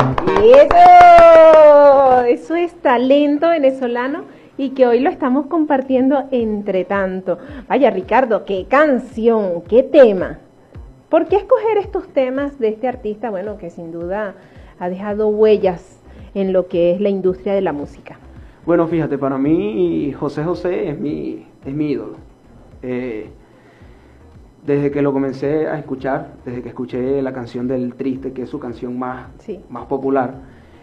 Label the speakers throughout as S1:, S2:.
S1: Eso es talento venezolano y que hoy lo estamos compartiendo entre tanto. Vaya, Ricardo, qué canción, qué tema. ¿Por qué escoger estos temas de este artista? Bueno, que sin duda ha dejado huellas en lo que es la industria de la música.
S2: Bueno, fíjate, para mí José José es mi ídolo. Desde que lo comencé a escuchar, desde que escuché la canción del Triste, que es su canción más popular,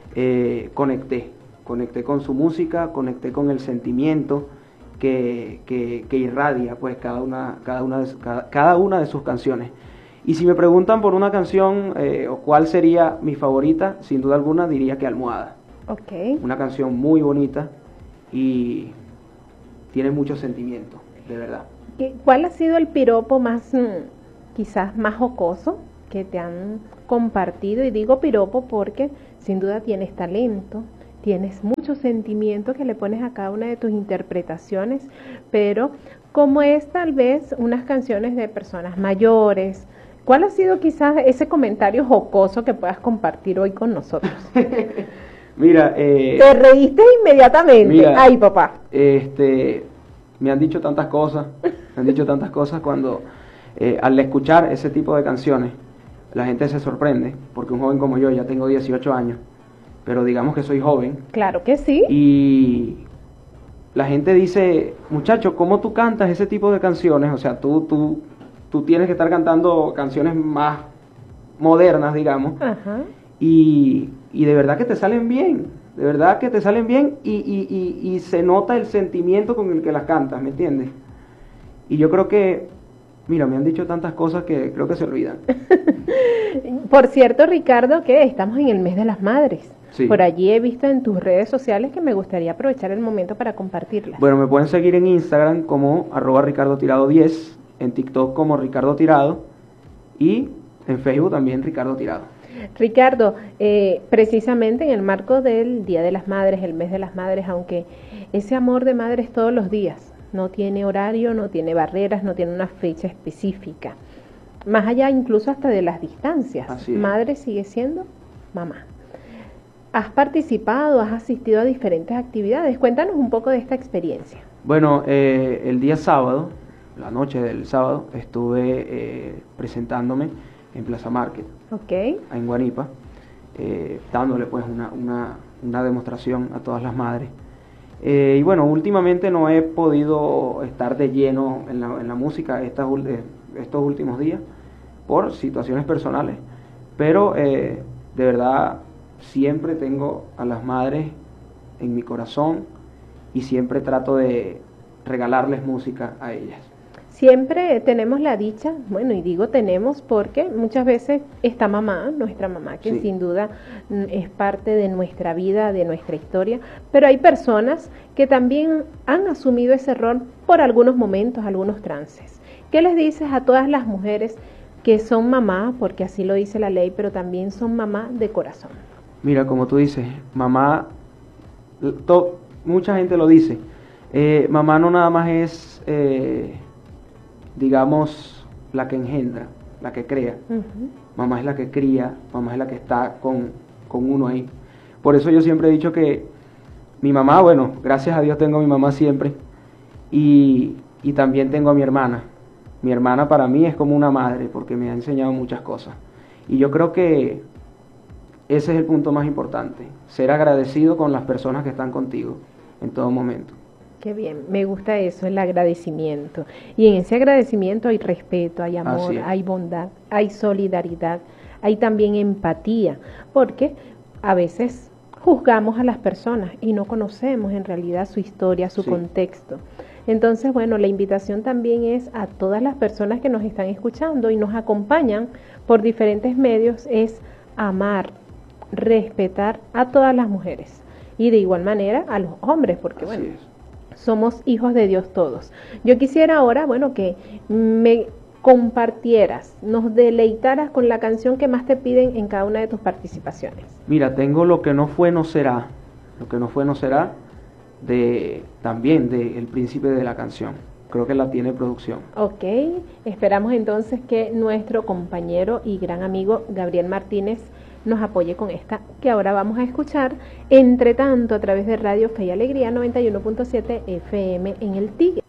S2: conecté con su música, conecté con el sentimiento que irradia pues cada una de sus canciones. Y si me preguntan por una canción o cuál sería mi favorita, sin duda alguna diría que Almohada.
S1: Okay.
S2: Una canción muy bonita y tiene mucho sentimiento, de verdad.
S1: ¿Cuál ha sido el piropo más, quizás más jocoso que te han compartido? Y digo piropo porque sin duda tienes talento, tienes mucho sentimiento que le pones a cada una de tus interpretaciones, pero como es tal vez unas canciones de personas mayores, ¿cuál ha sido quizás ese comentario jocoso que puedas compartir hoy con nosotros?
S2: Mira,
S1: te reíste inmediatamente. Mira, ay, papá.
S2: Me han dicho tantas cosas, cuando al escuchar ese tipo de canciones, la gente se sorprende, porque un joven como yo, ya tengo 18 años, pero digamos que soy joven.
S1: Claro que sí.
S2: Y la gente dice, muchacho, ¿cómo tú cantas ese tipo de canciones? O sea, tú tienes que estar cantando canciones más modernas, digamos.
S1: Ajá.
S2: Y de verdad que te salen bien, y se nota el sentimiento con el que las cantas, ¿me entiendes? Y yo creo que, mira, me han dicho tantas cosas que creo que se olvidan.
S1: Por cierto, Ricardo, que estamos en el mes de las madres. Sí. Por allí he visto en tus redes sociales que me gustaría aprovechar el momento para compartirlas.
S2: Bueno, me pueden seguir en Instagram como @RicardoTirado10, en TikTok como Ricardo Tirado y en Facebook también Ricardo Tirado.
S1: Ricardo, precisamente en el marco del Día de las Madres, el mes de las madres, aunque ese amor de madre es todos los días, no tiene horario, no tiene barreras, no tiene una fecha específica, más allá incluso hasta de las distancias, madre sigue siendo mamá. ¿Has participado, has asistido a diferentes actividades? Cuéntanos un poco de esta experiencia.
S2: Bueno, el día sábado, la noche del sábado, estuve presentándome en Plaza Market, en Guanipa, dándole pues una demostración a todas las madres. Y bueno, últimamente no he podido estar de lleno en la música estos últimos días por situaciones personales, pero de verdad siempre tengo a las madres en mi corazón y siempre trato de regalarles música a ellas.
S1: Siempre tenemos la dicha, bueno, y digo tenemos porque muchas veces esta mamá, nuestra mamá, que sin duda es parte de nuestra vida, de nuestra historia, pero hay personas que también han asumido ese rol por algunos momentos, algunos trances. ¿Qué les dices a todas las mujeres que son mamá, porque así lo dice la ley, pero también son mamá de corazón?
S2: Mira, como tú dices, mamá, mucha gente lo dice, mamá no nada más es... digamos, la que engendra, la que crea. Mamá es la que cría, mamá es la que está con uno ahí. Por eso yo siempre he dicho que mi mamá, bueno, gracias a Dios tengo a mi mamá siempre, y también tengo a mi hermana. Mi hermana para mí es como una madre, porque me ha enseñado muchas cosas. Y yo creo que ese es el punto más importante, ser agradecido con las personas que están contigo en todo momento.
S1: Qué bien, me gusta eso, el agradecimiento. Y en ese agradecimiento hay respeto, hay amor, hay bondad, hay solidaridad, hay también empatía, porque a veces juzgamos a las personas y no conocemos en realidad su historia, su contexto. Entonces, bueno, la invitación también es a todas las personas que nos están escuchando y nos acompañan por diferentes medios, es amar, respetar a todas las mujeres y de igual manera a los hombres, porque bueno, somos hijos de Dios todos. Yo quisiera ahora, bueno, que me compartieras, nos deleitaras con la canción que más te piden en cada una de tus participaciones.
S2: Mira, tengo Lo que no fue no será, también de El Príncipe de la Canción. Creo que la tiene producción.
S1: Ok, esperamos entonces que nuestro compañero y gran amigo Gabriel Martínez nos apoye con esta que ahora vamos a escuchar, entre tanto a través de Radio Fe y Alegría 91.7 FM en el Tigre.